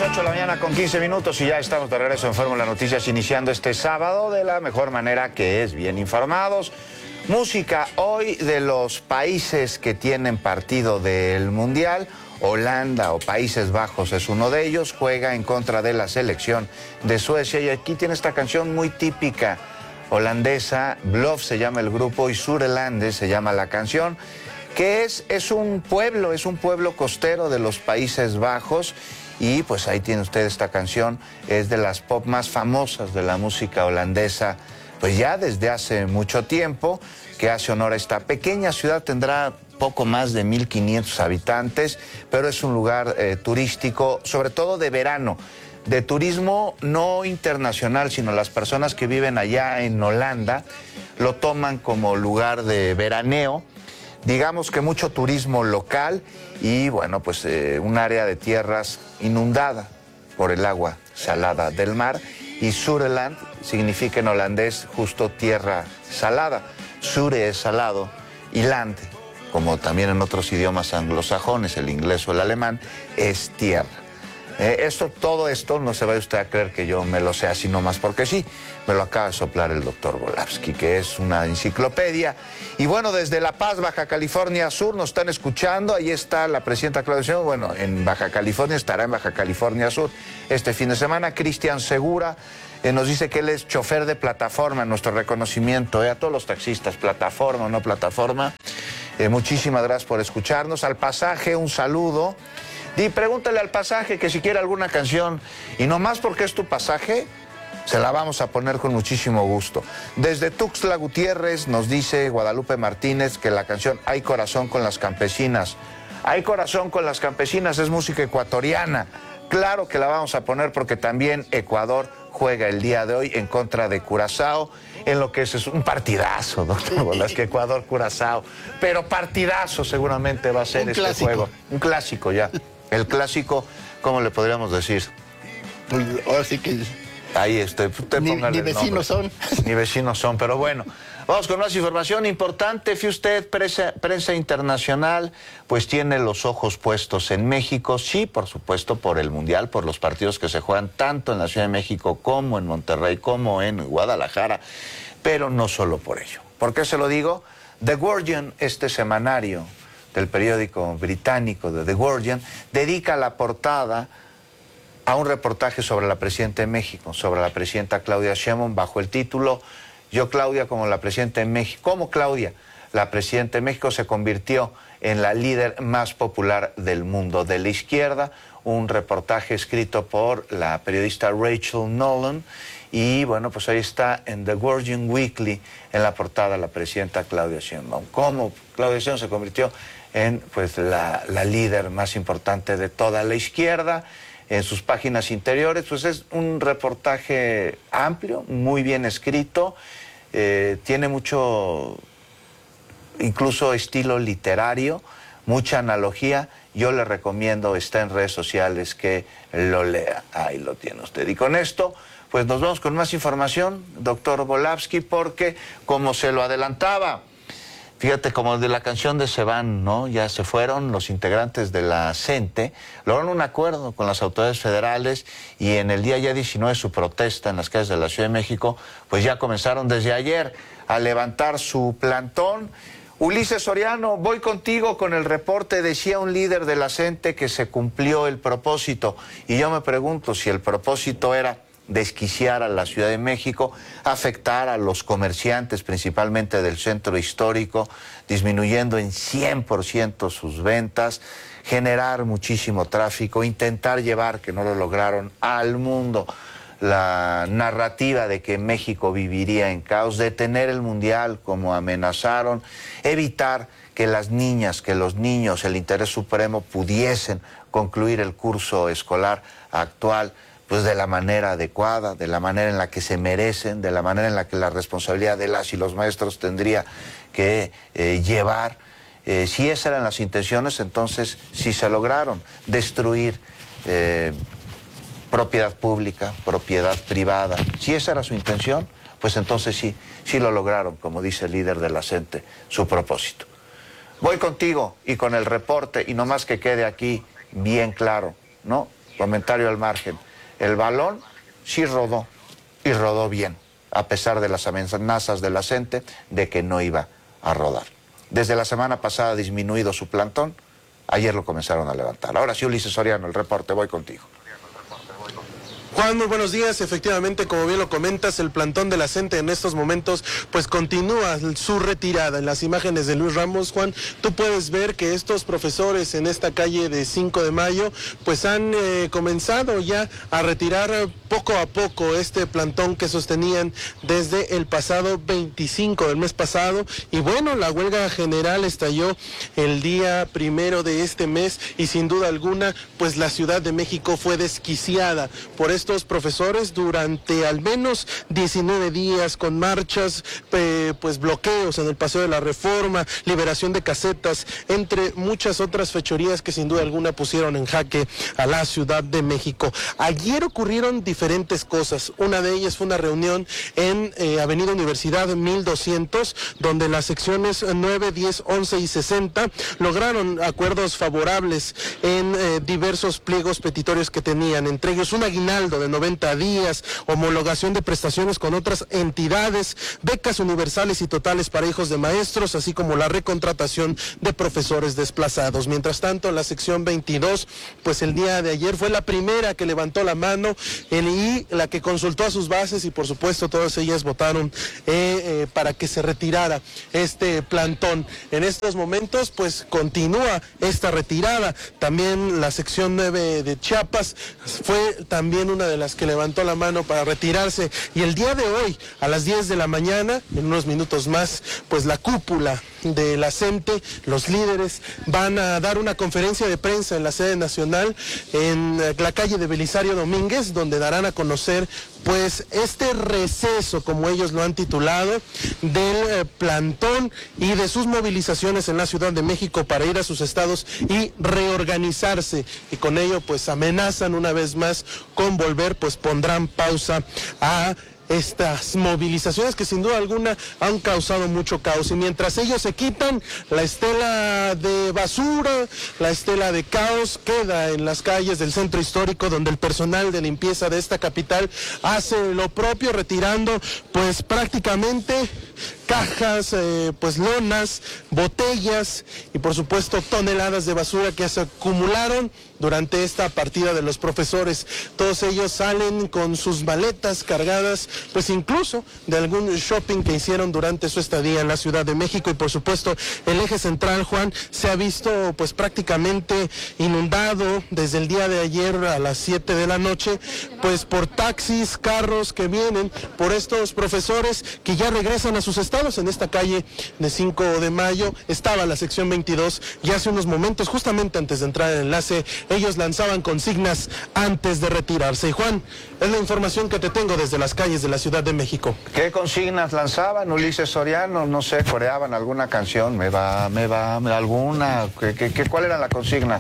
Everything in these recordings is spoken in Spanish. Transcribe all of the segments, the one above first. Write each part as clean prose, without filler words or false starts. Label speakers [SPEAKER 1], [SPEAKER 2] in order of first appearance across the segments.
[SPEAKER 1] 8 de la mañana con 15 minutos y ya estamos de regreso en Fórmula Noticias, iniciando este sábado de la mejor manera, que es bien informados. Música hoy de los países que tienen partido del Mundial. Holanda o Países Bajos es uno de ellos, juega en contra de la selección de Suecia y aquí tiene esta canción muy típica holandesa. Bluff se llama el grupo y Surelande se llama la canción, que es un pueblo costero de los Países Bajos. Y pues ahí tiene usted esta canción, es de las pop más famosas de la música holandesa, pues ya desde hace mucho tiempo, que hace honor a esta pequeña ciudad. Tendrá poco más de 1,500 habitantes, pero es un lugar turístico, sobre todo de verano, de turismo no internacional, sino las personas que viven allá en Holanda lo toman como lugar de veraneo. Digamos que mucho turismo local y bueno, pues un área de tierras inundada por el agua salada del mar. Y Sureland significa en holandés justo tierra salada. Sure es salado y land, como también en otros idiomas anglosajones, el inglés o el alemán, es tierra. Todo esto no se vaya usted a creer que yo me lo sé así nomás porque sí. Me lo acaba de soplar el doctor Volavsky, que es una enciclopedia. Y bueno, desde La Paz, Baja California Sur, nos están escuchando. Ahí está la presidenta Claudia Sheinbaum. Bueno, en Baja California, estará en Baja California Sur este fin de semana. Cristian Segura nos dice que él es chofer de plataforma. Nuestro reconocimiento a todos los taxistas, plataforma o no plataforma. Muchísimas gracias por escucharnos. Al Pasaje, un saludo. Y pregúntale al Pasaje que si quiere alguna canción, y nomás porque es tu pasaje, se la vamos a poner con muchísimo gusto. Desde Tuxtla Gutiérrez nos dice Guadalupe Martínez que la canción Hay Corazón con las Campesinas. Hay Corazón con las Campesinas es música ecuatoriana. Claro que la vamos a poner porque también Ecuador juega el día de hoy en contra de Curazao, en lo que es un partidazo, doctor Volavsky, Ecuador-Curazao. Pero partidazo seguramente va a ser este juego. Un clásico ya. El clásico, ¿cómo le podríamos decir?
[SPEAKER 2] Pues ahora sí que...
[SPEAKER 1] Ahí estoy.
[SPEAKER 2] Ni vecinos son.
[SPEAKER 1] Ni vecinos son, pero bueno. Vamos con más información importante. Fíjate usted, prensa internacional, pues tiene los ojos puestos en México. Sí, por supuesto, por el Mundial, por los partidos que se juegan tanto en la Ciudad de México como en Monterrey, como en Guadalajara. Pero no solo por ello. ¿Por qué se lo digo? The Guardian, este semanario del periódico británico de The Guardian, dedica la portada a un reportaje sobre la presidenta de México, sobre la presidenta Claudia Sheinbaum, bajo el título Yo, Claudia, como la presidenta de México. ¿Cómo Claudia, la presidenta de México, se convirtió en la líder más popular del mundo de la izquierda? Un reportaje escrito por la periodista Rachel Nolan. Y bueno, pues ahí está en The Guardian Weekly, en la portada, la presidenta Claudia Sheinbaum. ¿Cómo Claudia Sheinbaum se convirtió en pues la líder más importante de toda la izquierda? En sus páginas interiores, pues es un reportaje amplio, muy bien escrito, tiene mucho, incluso estilo literario, mucha analogía. Yo le recomiendo, está en redes sociales, que lo lea. Ahí lo tiene usted. Y con esto, pues nos vamos con más información, doctor Volavsky, porque como se lo adelantaba, fíjate, como de la canción de Se Van, ¿no? Ya se fueron los integrantes de la CENTE, lograron un acuerdo con las autoridades federales y en el día ya 19 su protesta en las calles de la Ciudad de México, pues ya comenzaron desde ayer a levantar su plantón. Ulises Soriano, voy contigo con el reporte. Decía un líder de la CENTE que se cumplió el propósito y yo me pregunto si el propósito era desquiciar a la Ciudad de México, afectar a los comerciantes, principalmente del centro histórico, disminuyendo en 100% sus ventas, generar muchísimo tráfico, intentar llevar, que no lo lograron, al mundo la narrativa de que México viviría en caos, detener el Mundial como amenazaron, evitar que las niñas, que los niños, el interés supremo pudiesen concluir el curso escolar actual pues de la manera adecuada, de la manera en la que se merecen, de la manera en la que la responsabilidad de las y los maestros tendría que llevar. Si esas eran las intenciones, entonces sí se lograron destruir propiedad pública, propiedad privada. Si esa era su intención, pues entonces sí lo lograron, como dice el líder de la CENTE, su propósito. Voy contigo y con el reporte, y nomás que quede aquí bien claro, ¿no? comentario al margen, el balón sí rodó, y rodó bien, a pesar de las amenazas de la CENTE de que no iba a rodar. Desde la semana pasada ha disminuido su plantón, ayer lo comenzaron a levantar. Ahora sí, Ulises Soriano, el reporte, voy contigo.
[SPEAKER 3] Juan, muy buenos días. Efectivamente, como bien lo comentas, el plantón de la CENTE en estos momentos pues continúa su retirada. En las imágenes de Luis Ramos, Juan, tú puedes ver que estos profesores en esta calle de 5 de mayo pues han comenzado ya a retirar poco a poco este plantón que sostenían desde el pasado 25 del mes pasado. Y bueno, la huelga general estalló el día 1 de este mes y sin duda alguna pues la Ciudad de México fue desquiciada por estos profesores durante al menos 19 días con marchas, pues bloqueos en el Paseo de la Reforma, liberación de casetas, entre muchas otras fechorías que sin duda alguna pusieron en jaque a la Ciudad de México. Ayer ocurrieron diferentes cosas. Una de ellas fue una reunión en Avenida Universidad 1200, donde las secciones 9, 10, 11 y 60 lograron acuerdos favorables en diversos pliegos petitorios que tenían, entre ellos un aguinaldo de 90 días, homologación de prestaciones con otras entidades, becas universales y totales para hijos de maestros, así como la recontratación de profesores desplazados. Mientras tanto, la sección 22, pues el día de ayer fue la primera que levantó la mano y la que consultó a sus bases y por supuesto todas ellas votaron para que se retirara este plantón. En estos momentos, pues continúa esta retirada. También la sección 9 de Chiapas fue también una de las que levantó la mano para retirarse, y el día de hoy a las 10 de la mañana, en unos minutos más, pues la cúpula de la CENTE, los líderes, van a dar una conferencia de prensa en la sede nacional en la calle de Belisario Domínguez, donde darán a conocer pues este receso, como ellos lo han titulado, del plantón y de sus movilizaciones en la Ciudad de México para ir a sus estados y reorganizarse, y con ello pues amenazan una vez más con volver, pues pondrán pausa a estas movilizaciones que sin duda alguna han causado mucho caos. Y mientras ellos se quitan, la estela de basura, la estela de caos queda en las calles del centro histórico, donde el personal de limpieza de esta capital hace lo propio, retirando pues prácticamente cajas, pues lonas, botellas y por supuesto toneladas de basura que se acumularon durante esta partida de los profesores. Todos ellos salen con sus maletas cargadas, pues incluso de algún shopping que hicieron durante su estadía en la Ciudad de México, y por supuesto el eje central, Juan, se ha visto pues prácticamente inundado desde el día de ayer a las 7 de la noche, pues por taxis, carros que vienen por estos profesores que ya regresan a sus estados. En esta calle de 5 de mayo estaba la sección 22 y hace unos momentos, justamente antes de entrar al enlace, ellos lanzaban consignas antes de retirarse. Y Juan, es la información que te tengo desde las calles de la Ciudad de México.
[SPEAKER 1] ¿Qué consignas lanzaban, Ulises Soriano? No sé, coreaban alguna canción, me va, alguna. ¿Cuál era la consigna?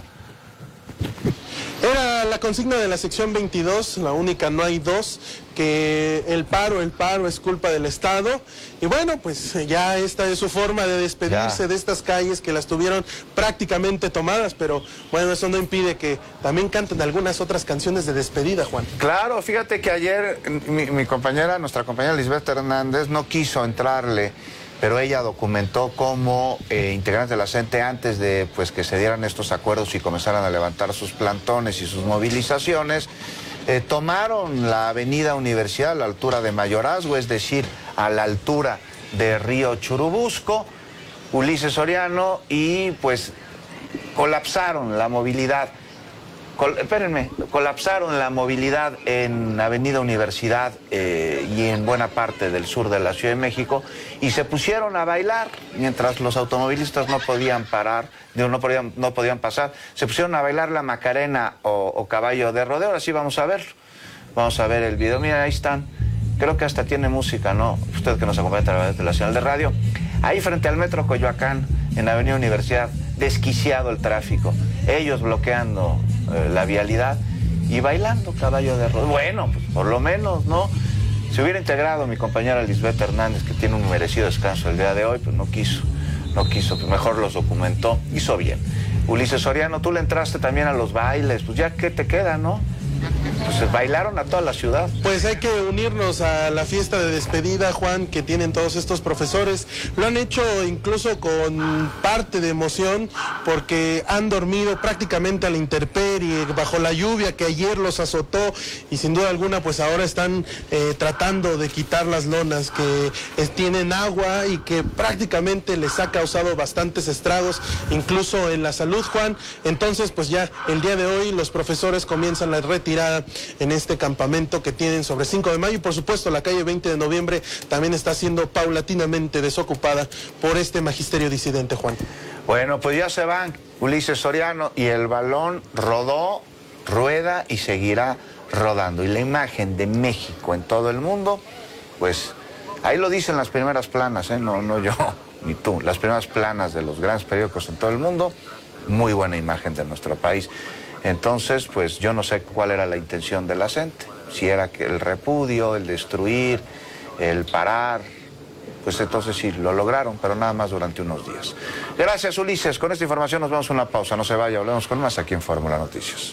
[SPEAKER 3] Era la consigna de la sección 22, la única, no hay dos, que el paro es culpa del Estado. Y bueno, pues ya esta es su forma de despedirse de estas calles que las tuvieron prácticamente tomadas, pero bueno, eso no impide que también canten algunas otras canciones de despedida, Juan.
[SPEAKER 1] Claro, fíjate que ayer nuestra compañera Lisbeth Hernández no quiso entrarle, pero ella documentó cómo integrantes de la CENTE, antes de pues que se dieran estos acuerdos y comenzaran a levantar sus plantones y sus movilizaciones, tomaron la avenida Universidad a la altura de Mayorazgo, es decir, a la altura de Río Churubusco, Ulises Soriano, y pues colapsaron la movilidad. Colapsaron la movilidad en Avenida Universidad y en buena parte del sur de la Ciudad de México, y se pusieron a bailar mientras los automovilistas no podían parar, no podían pasar. Se pusieron a bailar la Macarena o caballo de rodeo. Ahora sí vamos a ver el video. Mira, ahí están. Creo que hasta tiene música, ¿no? Usted que nos acompaña a través de la señal de radio. Ahí frente al Metro Coyoacán, en Avenida Universidad, desquiciado el tráfico. Ellos bloqueando la vialidad y bailando caballo de rodeo. Bueno, pues por lo menos, ¿no? Se hubiera integrado mi compañera Lisbeth Hernández, que tiene un merecido descanso el día de hoy, pues no quiso, pues mejor los documentó, hizo bien. Ulises Soriano, tú le entraste también a los bailes, pues ya qué te queda, ¿no? pues bailaron a toda la ciudad.
[SPEAKER 3] Pues hay que unirnos a la fiesta de despedida, Juan, que tienen todos estos profesores. Lo han hecho incluso con parte de emoción, porque han dormido prácticamente a la intemperie, bajo la lluvia que ayer los azotó, y sin duda alguna pues ahora están tratando de quitar las lonas que tienen agua y que prácticamente les ha causado bastantes estragos, incluso en la salud, Juan. Entonces pues ya el día de hoy los profesores comienzan la retirada en este campamento que tienen sobre 5 de mayo, y por supuesto la calle 20 de noviembre también está siendo paulatinamente desocupada por este magisterio disidente, Juan.
[SPEAKER 1] Bueno, pues ya se van Ulises Soriano, y el balón rodó, rueda y seguirá rodando. Y la imagen de México en todo el mundo, pues ahí lo dicen las primeras planas, no yo ni tú, las primeras planas de los grandes periódicos en todo el mundo, muy buena imagen de nuestro país. Entonces, pues yo no sé cuál era la intención de la gente, si era que el repudio, el destruir, el parar, pues entonces sí, lo lograron, pero nada más durante unos días. Gracias, Ulises. Con esta información nos vamos a una pausa, no se vaya, hablemos con más aquí en Fórmula Noticias.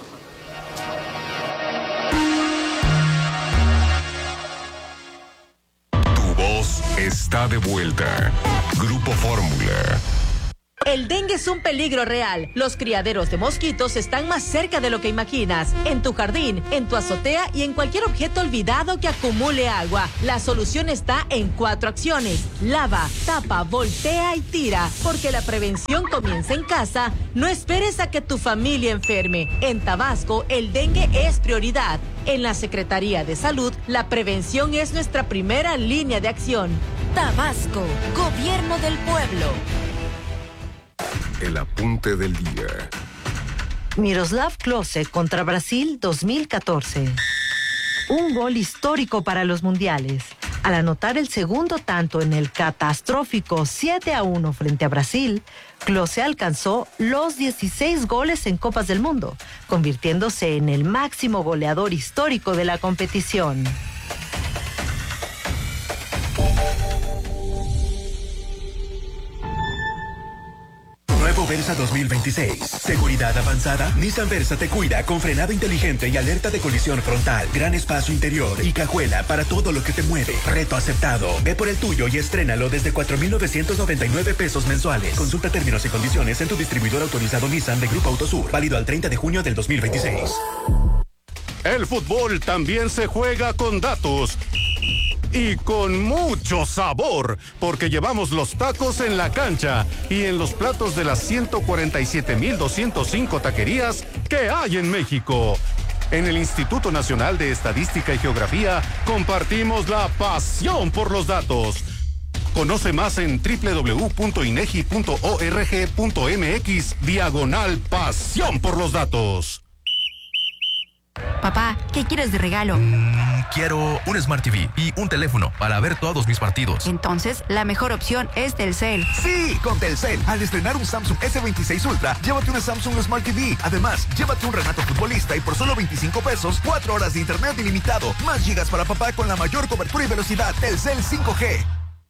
[SPEAKER 4] Tu voz está de vuelta. Grupo Fórmula.
[SPEAKER 5] El dengue es un peligro real. Los criaderos de mosquitos están más cerca de lo que imaginas. En tu jardín, en tu azotea y en cualquier objeto olvidado que acumule agua. La solución está en 4 acciones. Lava, tapa, voltea y tira. Porque la prevención comienza en casa. No esperes a que tu familia enferme. En Tabasco, el dengue es prioridad. En la Secretaría de Salud, la prevención es nuestra primera línea de acción.
[SPEAKER 6] Tabasco, Gobierno del Pueblo.
[SPEAKER 4] El apunte del día.
[SPEAKER 7] Miroslav Klose contra Brasil 2014. Un gol histórico para los mundiales. Al anotar el segundo tanto en el catastrófico 7-1 frente a Brasil, Klose alcanzó los 16 goles en Copas del Mundo, convirtiéndose en el máximo goleador histórico de la competición.
[SPEAKER 8] Nuevo Versa 2026. Seguridad avanzada. Nissan Versa te cuida con frenado inteligente y alerta de colisión frontal. Gran espacio interior y cajuela para todo lo que te mueve. Reto aceptado. Ve por el tuyo y estrénalo desde 4,999 pesos mensuales. Consulta términos y condiciones en tu distribuidor autorizado Nissan de Grupo Autosur. Válido al 30 de junio del 2026.
[SPEAKER 9] El fútbol también se juega con datos. Y con mucho sabor, porque llevamos los tacos en la cancha y en los platos de las 147,205 taquerías que hay en México. En el Instituto Nacional de Estadística y Geografía compartimos la pasión por los datos. Conoce más en www.inegi.org.mx/pasión por los datos.
[SPEAKER 6] Papá, ¿qué quieres de regalo?
[SPEAKER 8] Quiero un Smart TV y un teléfono para ver todos mis partidos.
[SPEAKER 6] Entonces, la mejor opción es Telcel.
[SPEAKER 8] Sí, con Telcel. Al estrenar un Samsung S26 Ultra, llévate una Samsung Smart TV. Además, llévate un Renato futbolista y por solo 25 pesos, 4 horas de internet ilimitado. Más gigas para papá con la mayor cobertura y velocidad. Telcel 5G.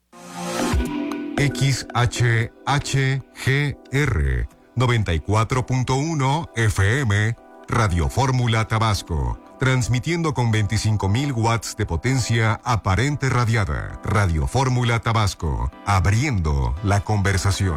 [SPEAKER 4] XHHGR 94.1 FM Radio Fórmula Tabasco, transmitiendo con 25,000 watts de potencia aparente radiada. Radio Fórmula Tabasco, abriendo la conversación.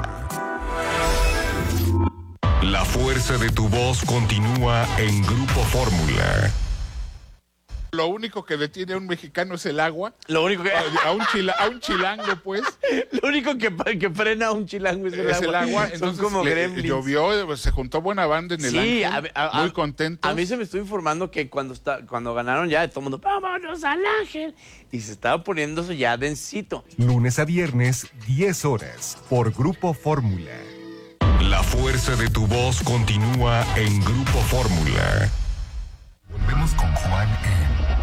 [SPEAKER 4] La fuerza de tu voz continúa en Grupo Fórmula.
[SPEAKER 10] Lo único que detiene a un mexicano es el agua.
[SPEAKER 11] Lo único que...
[SPEAKER 10] a un chilango, pues.
[SPEAKER 11] Lo único que frena a un chilango es el agua.
[SPEAKER 10] Entonces,
[SPEAKER 11] son como gremlins.
[SPEAKER 10] Llovió, se juntó buena banda en el Ángel, muy contentos.
[SPEAKER 11] A mí se me estuvo informando que cuando ganaron ya, todo el mundo, ¡vámonos al Ángel! Y se estaba poniendo eso ya densito.
[SPEAKER 4] Lunes a viernes, 10 horas, por Grupo Fórmula. La fuerza de tu voz continúa en Grupo Fórmula. Volvemos con Juan en